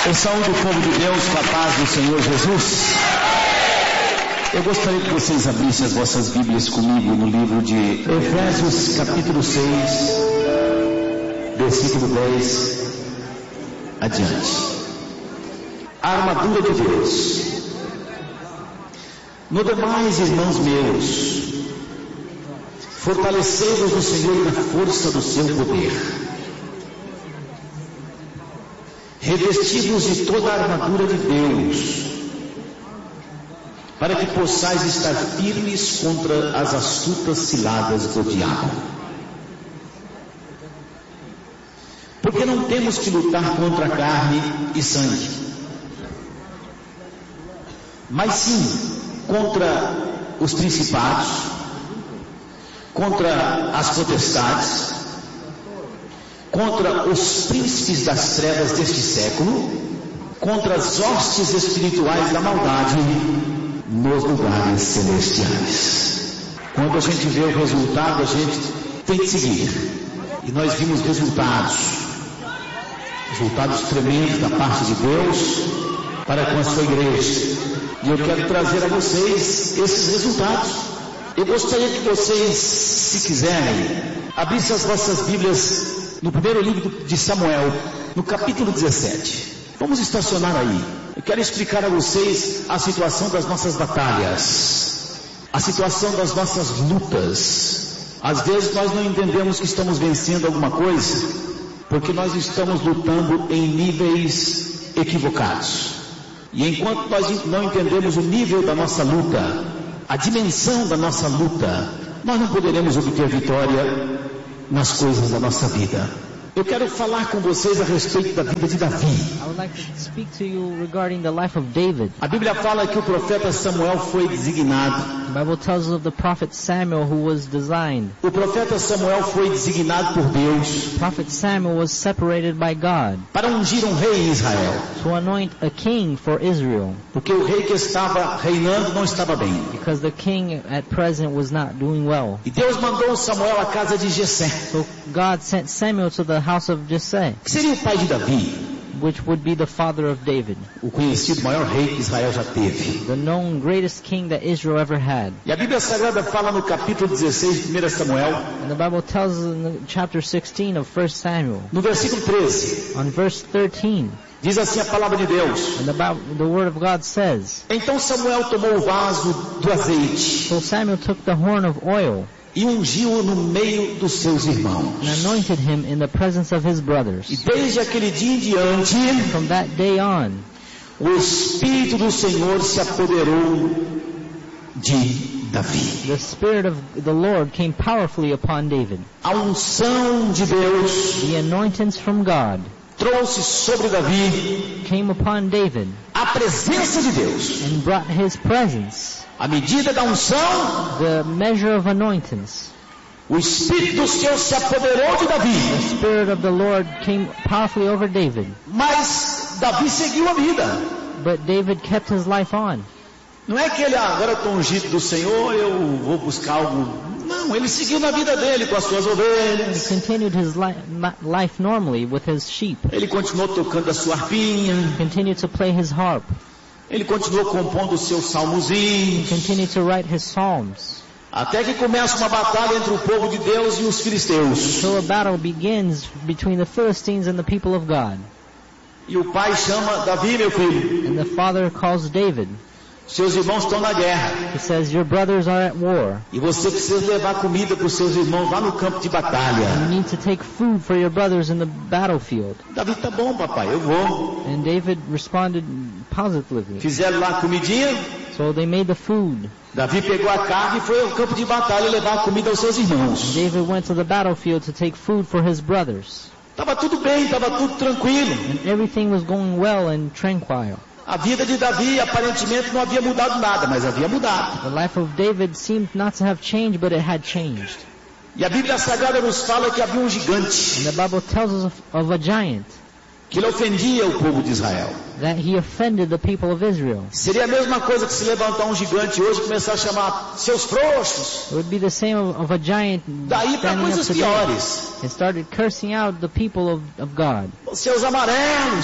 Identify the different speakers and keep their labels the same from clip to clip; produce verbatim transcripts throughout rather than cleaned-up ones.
Speaker 1: Eu saúdo o povo de Deus com a paz do Senhor Jesus. Eu gostaria que vocês abrissem as vossas Bíblias comigo no livro de Efésios capítulo seis, versículo dez adiante. A armadura de Deus. No demais, irmãos meus, fortalecei-vos no Senhor na força do seu poder. Revesti-vos de toda a armadura de Deus, para que possais estar firmes contra as astutas ciladas do diabo. Porque não temos que lutar contra carne e sangue, mas sim contra os principados, contra as potestades, contra os príncipes das trevas deste século, contra as hostes espirituais da maldade nos lugares celestiais. Quando a gente vê o resultado, a gente tem que seguir. E nós vimos resultados, resultados tremendos da parte de Deus para com a sua igreja. E eu quero trazer a vocês esses resultados. Eu gostaria que vocês, se quiserem, abrissem as vossas Bíblias no primeiro livro de Samuel, no capítulo dezessete. Vamos estacionar aí. Eu quero explicar a vocês a situação das nossas batalhas, a situação das nossas lutas. Às vezes nós não entendemos que estamos vencendo alguma coisa, porque nós estamos lutando em níveis equivocados. E enquanto nós não entendemos o nível da nossa luta, a dimensão da nossa luta, nós não poderemos obter vitória nas coisas da nossa vida. Eu quero falar com vocês a respeito da vida de Davi.
Speaker 2: I would like to speak to you regarding the life of David.
Speaker 1: A Bíblia fala que o profeta Samuel foi designado.
Speaker 2: The Bible tells us of the prophet Samuel who was designed.
Speaker 1: O profeta Samuel foi designado por Deus.
Speaker 2: Prophet Samuel was separated by God
Speaker 1: para ungir um rei em Israel.
Speaker 2: To anoint a king for Israel.
Speaker 1: Porque o rei que estava reinando não estava bem.
Speaker 2: Because the king at present was not doing well.
Speaker 1: E Deus mandou Samuel à casa de Jessé.
Speaker 2: So God sent Samuel to the house of Jessé,
Speaker 1: que seria o pai de Davi,
Speaker 2: which would be the father of David,
Speaker 1: o conhecido maior rei que Israel já teve,
Speaker 2: the known greatest king that Israel ever had.
Speaker 1: E a Bíblia Sagrada fala no capítulo dezesseis de primeira Samuel,
Speaker 2: and the Bible tells us in chapter sixteen of First Samuel,
Speaker 1: no versículo treze,
Speaker 2: on verse thirteen,
Speaker 1: diz assim a palavra de Deus.
Speaker 2: And the, Bible, the word of God says,
Speaker 1: então Samuel tomou o vaso do azeite,
Speaker 2: so Samuel took the horn of oil,
Speaker 1: e ungiu-o no meio dos seus irmãos.
Speaker 2: And anointed him in the presence of his brothers.
Speaker 1: E desde aquele dia em diante,
Speaker 2: from that day on,
Speaker 1: o Espírito do Senhor se apoderou de Davi.
Speaker 2: The Spirit of the Lord came powerfully upon David.
Speaker 1: A unção de Deus,
Speaker 2: the anointings from God,
Speaker 1: trouxe sobre Davi,
Speaker 2: came upon David,
Speaker 1: a presença de Deus,
Speaker 2: and brought his presence.
Speaker 1: A medida da unção,
Speaker 2: the measure of anointings.
Speaker 1: O Espírito do Senhor se apoderou de Davi.
Speaker 2: The Spirit of the Lord came powerfully over David.
Speaker 1: Mas Davi seguiu a vida.
Speaker 2: But David kept his life on.
Speaker 1: Não é que ele, ah, agora eu estou ungido do Senhor, eu vou buscar algo. Não, ele seguiu na vida dele com as suas ovelhas.
Speaker 2: He continued his li- life normally with his sheep.
Speaker 1: Ele continuou tocando a sua harpinha.
Speaker 2: He continued to play his harp.
Speaker 1: Ele continuou compondo os seus salmozinhos.
Speaker 2: He continued to write his psalms.
Speaker 1: Até que começa uma batalha entre o povo de Deus e os filisteus.
Speaker 2: So a battle begins between the Philistines and the people of God.
Speaker 1: E o pai chama Davi, meu filho.
Speaker 2: And the father calls David.
Speaker 1: Seus irmãos estão na guerra.
Speaker 2: He says, your brothers are at war.
Speaker 1: E você precisa levar comida para os seus irmãos lá no campo de batalha.
Speaker 2: You need to take food for your brothers in the battlefield.
Speaker 1: Davi, tá bom, papai, eu vou.
Speaker 2: And David responded positively.
Speaker 1: Fizeram lá a comidinha.
Speaker 2: So they made the food.
Speaker 1: Davi pegou a carne e foi ao campo de batalha levar a comida aos seus irmãos.
Speaker 2: David went to the battlefield to take food for his brothers.
Speaker 1: Tava tudo bem, tava tudo tranquilo.
Speaker 2: And everything was going well and tranquil.
Speaker 1: A vida de Davi aparentemente não havia mudado nada, mas havia mudado.
Speaker 2: The life of David seemed not to have changed, but it had changed.
Speaker 1: E a Bíblia Sagrada nos fala que havia um gigante.
Speaker 2: And the Bible tells us of, of a giant.
Speaker 1: Que ele ofendia o povo de Israel.
Speaker 2: That he offended the people of Israel.
Speaker 1: Seria a mesma coisa que se levantar um gigante hoje e começar a chamar seus frouxos.
Speaker 2: It would be the same of, of a giant.
Speaker 1: Daí para coisas piores.
Speaker 2: He started cursing out the people of, of God.
Speaker 1: Seus amarelos.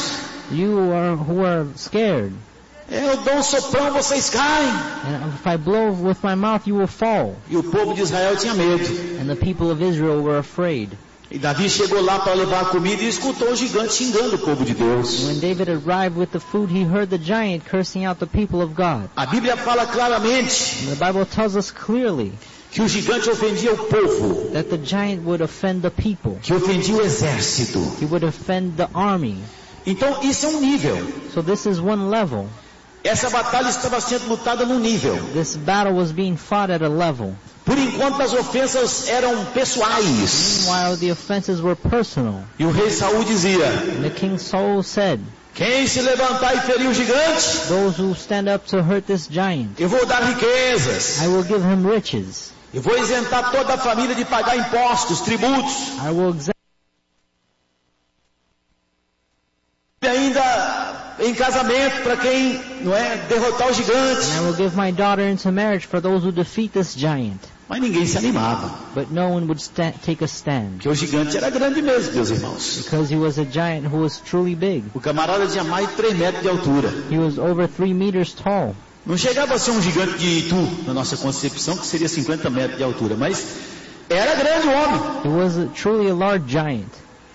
Speaker 2: You are who are scared.
Speaker 1: Eu dou um soprão, vocês caem.
Speaker 2: And if I blow with my mouth, you will fall.
Speaker 1: E o povo de Israel tinha medo.
Speaker 2: And the people of Israel were afraid.
Speaker 1: E Davi chegou lá para levar a comida e escutou o gigante xingando o povo de Deus.
Speaker 2: When David arrived with the food, he heard the giant cursing out the people of God.
Speaker 1: A Bíblia fala claramente
Speaker 2: And the Bible tells us clearly
Speaker 1: que o gigante ofendia o povo,
Speaker 2: that the giant would offend the people.
Speaker 1: que ofendia o exército.
Speaker 2: He would offend the army.
Speaker 1: Então isso é um nível.
Speaker 2: So this is one level.
Speaker 1: Essa batalha estava sendo lutada num nível.
Speaker 2: This battle was being fought at a level.
Speaker 1: Por enquanto as ofensas eram pessoais.
Speaker 2: Meanwhile, the offenses were personal.
Speaker 1: E o rei Saul dizia:
Speaker 2: And the king Saul said,
Speaker 1: quem se levantar e ferir o gigante,
Speaker 2: those who stand up to hurt this giant,
Speaker 1: eu vou dar riquezas.
Speaker 2: I will give him riches.
Speaker 1: Eu vou isentar toda a família de pagar impostos, tributos.
Speaker 2: I will exempt
Speaker 1: E ainda em casamento para quem, não é, derrotar o gigante.
Speaker 2: and I will give my daughter into marriage for those who defeat this giant.
Speaker 1: Mas ninguém se animava,
Speaker 2: But no one would sta- take a stand,
Speaker 1: porque o gigante era grande mesmo, meus irmãos.
Speaker 2: because he was a giant who was truly big.
Speaker 1: O camarada tinha mais de três metros de altura.
Speaker 2: He was over three meters tall.
Speaker 1: Não chegava a ser um gigante de Itu, na nossa concepção, que seria cinquenta metros de altura, mas era grande o homem.
Speaker 2: He was a, truly a large giant.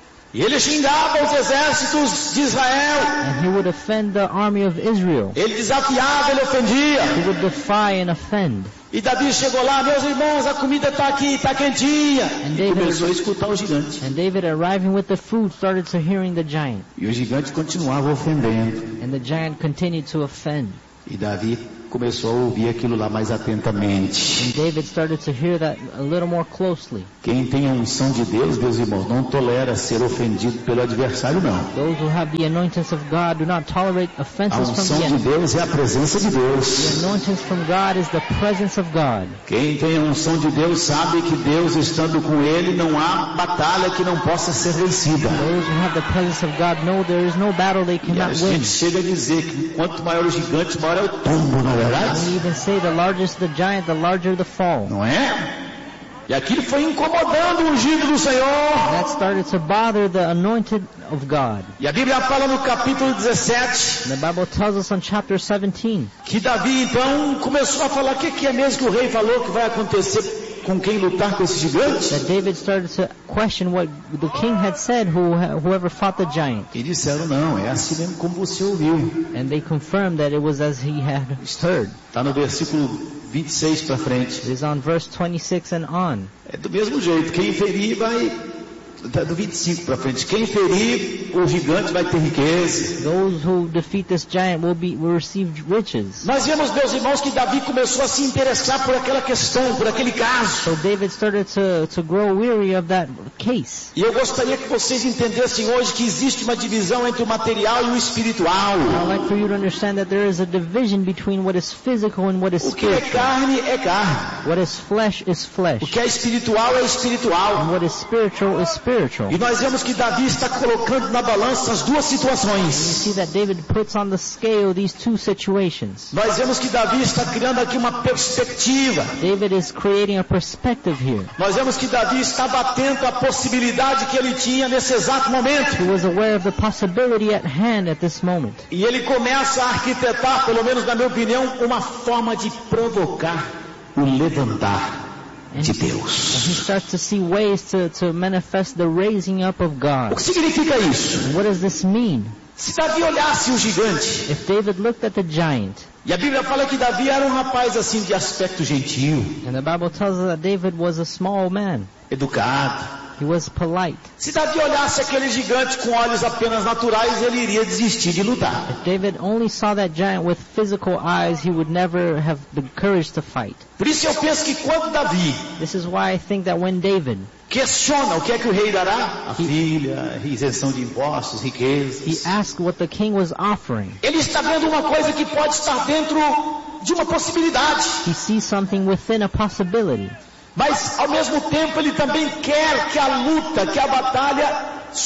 Speaker 1: E ele xingava os exércitos de Israel.
Speaker 2: And he would offend the army of Israel.
Speaker 1: Ele desafiava, ele ofendia.
Speaker 2: He would defy and offend.
Speaker 1: E Davi chegou lá: meus irmãos, a comida está aqui, está quentinha.
Speaker 2: And
Speaker 1: E
Speaker 2: David,
Speaker 1: começou a escutar o gigante.
Speaker 2: and David arriving with the food started to hearing the giant.
Speaker 1: E o gigante continuava ofendendo.
Speaker 2: And the giant continued to offend.
Speaker 1: E Davi começou a ouvir aquilo lá mais atentamente.
Speaker 2: And David started to hear that a little more closely.
Speaker 1: Quem tem a unção de Deus, meus irmãos, não tolera ser ofendido pelo adversário, não.
Speaker 2: Those who have the anointings of God do not tolerate
Speaker 1: A
Speaker 2: offenses from
Speaker 1: unção
Speaker 2: the
Speaker 1: de
Speaker 2: enemy.
Speaker 1: Deus é a presença de Deus.
Speaker 2: The anointings from God is the presence of God.
Speaker 1: Quem tem a unção de Deus sabe que Deus estando com ele, não há batalha que não possa ser vencida.
Speaker 2: Those who have the presence of God know there is no battle they
Speaker 1: E a
Speaker 2: cannot win.
Speaker 1: gente chega a dizer que quanto maior o gigante, maior é o tombo, não é verdade?
Speaker 2: We even say the largest the giant, the larger the fall.
Speaker 1: Não é? E aquilo foi incomodando o ungido do Senhor.
Speaker 2: That started to bother the anointed of God.
Speaker 1: E a Bíblia fala no capítulo dezessete
Speaker 2: And the Bible tells us on chapter seventeen
Speaker 1: que Davi então começou a falar: o que, que é mesmo que o rei falou que vai acontecer com quem lutar com esse gigante?
Speaker 2: that David started to question what the king had said, who whoever fought the giant.
Speaker 1: E disseram: não, é assim mesmo como você ouviu.
Speaker 2: And they confirmed that it was as he had heard.
Speaker 1: Está no versículo vinte e seis para frente.
Speaker 2: It is on verse twenty-six and on.
Speaker 1: É do mesmo jeito, quem ferir vai... Está do vinte e cinco para frente. Quem ferir o gigante vai ter riqueza.
Speaker 2: Those who defeat this giant will be will receive riches.
Speaker 1: Nós vemos, meus irmãos, que Davi começou a se interessar por aquela questão, por aquele caso.
Speaker 2: So David started to, to grow weary of that case.
Speaker 1: E eu gostaria que vocês entendessem hoje que existe uma divisão entre o material e o espiritual.
Speaker 2: I'd like for you to understand that there is a division between what is physical and what is
Speaker 1: O que é
Speaker 2: spiritual.
Speaker 1: carne é carne.
Speaker 2: What is flesh is flesh.
Speaker 1: O que é espiritual é
Speaker 2: And
Speaker 1: espiritual.
Speaker 2: what is spiritual is spiritual.
Speaker 1: E nós vemos que Davi está colocando na balança as duas
Speaker 2: You
Speaker 1: situações.
Speaker 2: see that David puts on the scale these two situations.
Speaker 1: Nós vemos que Davi está criando aqui uma perspectiva.
Speaker 2: David is creating a perspective here.
Speaker 1: Nós vemos que Davi estava atento à possibilidade que ele tinha nesse exato momento.
Speaker 2: He was aware of the possibility at hand at this moment.
Speaker 1: E ele começa a arquitetar, pelo menos na minha opinião, uma forma de provocar o levantar de
Speaker 2: And he
Speaker 1: Deus.
Speaker 2: starts to see ways to, to manifest the raising up of
Speaker 1: O
Speaker 2: God.
Speaker 1: que significa isso?
Speaker 2: And what does this mean?
Speaker 1: Se Davi olhasse o gigante,
Speaker 2: If David looked at the giant,
Speaker 1: e a Bíblia fala que Davi era um rapaz assim de aspecto gentil,
Speaker 2: and the Bible tells us that David was a small man.
Speaker 1: educado.
Speaker 2: He was polite.
Speaker 1: Se Davi olhasse aquele gigante com olhos apenas naturais, ele iria desistir de lutar.
Speaker 2: If David only saw that giant with physical eyes, he would never have the courage to fight.
Speaker 1: Por isso eu penso que quando Davi
Speaker 2: This is why I think that when David,
Speaker 1: questiona o que é que o rei dará, a filha, isenção de impostos,
Speaker 2: he
Speaker 1: riquezas,
Speaker 2: asked what the king was offering,
Speaker 1: ele está vendo uma coisa que pode estar dentro de uma possibilidade.
Speaker 2: he sees something within a possibility.
Speaker 1: Mas ao mesmo tempo ele também quer que a luta, que a batalha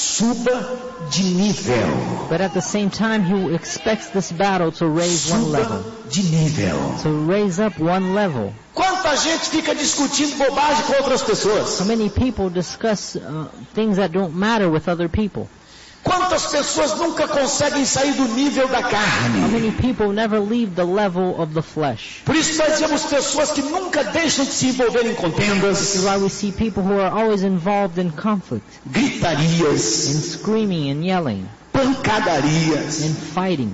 Speaker 1: suba de nível.
Speaker 2: But at the same time, he expects this battle to raise one
Speaker 1: Suba
Speaker 2: level.
Speaker 1: de nível.
Speaker 2: To raise up one level.
Speaker 1: Quanta gente fica discutindo bobagem com outras pessoas?
Speaker 2: So many people discuss uh, things that don't matter with other people.
Speaker 1: Quantas pessoas nunca conseguem sair do nível da
Speaker 2: How
Speaker 1: carne?
Speaker 2: many people never leave the level of the flesh?
Speaker 1: Por isso nós vemos pessoas que nunca deixam de se envolver em
Speaker 2: This is
Speaker 1: contendas,
Speaker 2: why we see people who are always involved in conflict, in
Speaker 1: gritarias,
Speaker 2: screaming and yelling,
Speaker 1: pancadarias.
Speaker 2: in fighting.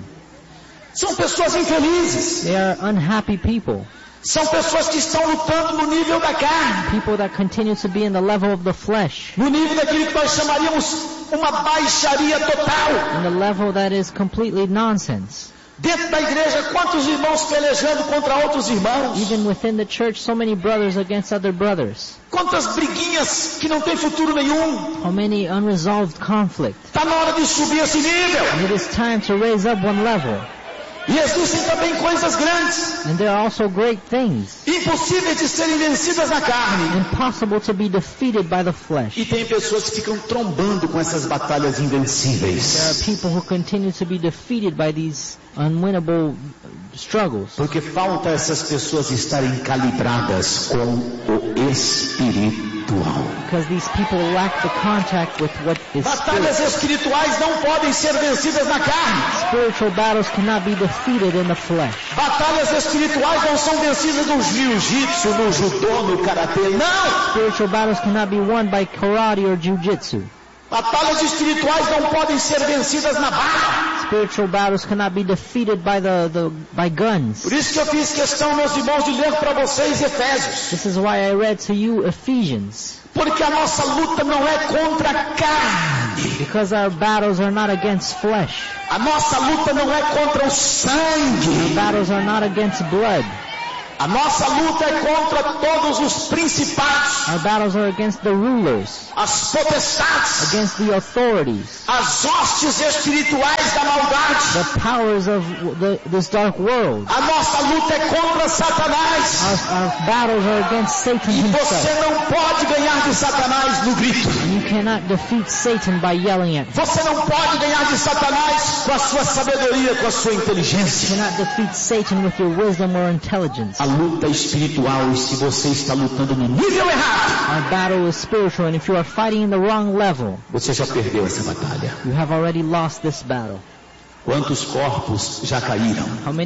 Speaker 1: São pessoas infelizes.
Speaker 2: They are unhappy people.
Speaker 1: São pessoas que estão lutando no nível da carne,
Speaker 2: People that continue to be in the level of the flesh,
Speaker 1: no nível daquilo que nós chamaríamos uma baixaria total.
Speaker 2: in the level that is completely nonsense.
Speaker 1: Dentro da igreja, quantos irmãos pelejando contra outros irmãos?
Speaker 2: Even within the church, so many brothers against other brothers.
Speaker 1: Quantas briguinhas que não tem futuro nenhum?
Speaker 2: How many unresolved conflict.
Speaker 1: Está na hora de subir esse nível.
Speaker 2: And it is time to raise up one level.
Speaker 1: E existem também coisas grandes,
Speaker 2: And there are also great things,
Speaker 1: impossíveis de serem vencidas na carne.
Speaker 2: impossible to be defeated by the flesh.
Speaker 1: E tem pessoas que ficam trombando com essas batalhas
Speaker 2: There are
Speaker 1: invencíveis.
Speaker 2: people who continue to be defeated by these unwinnable struggles.
Speaker 1: Porque falta essas pessoas estarem calibradas com o espiritual.
Speaker 2: Because these people lack the contact with what is
Speaker 1: Batalhas
Speaker 2: spirit.
Speaker 1: espirituais não podem ser vencidas na carne.
Speaker 2: Spiritual battles cannot be defeated in the flesh.
Speaker 1: Batalhas espirituais não são vencidas no jiu-jitsu, no judô, no karatê. Não!
Speaker 2: Spiritual battles cannot be won by karate or jiu-jitsu.
Speaker 1: Batalhas espirituais não podem ser vencidas na bala.
Speaker 2: Spiritual battles cannot be defeated by the, the by guns.
Speaker 1: Por isso que eu fiz questão, meus irmãos, de ler para vocês Efésios.
Speaker 2: This is why I read to you Ephesians.
Speaker 1: Porque a nossa luta não é contra a carne.
Speaker 2: Because our battles are not against flesh.
Speaker 1: A nossa luta não é contra o sangue.
Speaker 2: Battles are not against blood.
Speaker 1: A nossa luta é contra todos os principados,
Speaker 2: Our battles are against the rulers,
Speaker 1: as potestades,
Speaker 2: against the authorities,
Speaker 1: as hostes espirituais da maldade.
Speaker 2: the powers of the, this dark world.
Speaker 1: A nossa luta é contra Satanás.
Speaker 2: Our, our battles are against Satan
Speaker 1: E você
Speaker 2: himself.
Speaker 1: não pode ganhar de Satanás no grito.
Speaker 2: And you cannot defeat Satan by yelling at him.
Speaker 1: Você não pode ganhar de Satanás com a sua sabedoria, com a sua
Speaker 2: You
Speaker 1: inteligência.
Speaker 2: cannot defeat Satan with your wisdom or intelligence.
Speaker 1: A luta espiritual, e se você está lutando no nível errado,
Speaker 2: Our battle is spiritual, and if you are fighting in the wrong level,
Speaker 1: você já perdeu essa batalha.
Speaker 2: you have already lost this battle.
Speaker 1: Quantos corpos já caíram?
Speaker 2: How many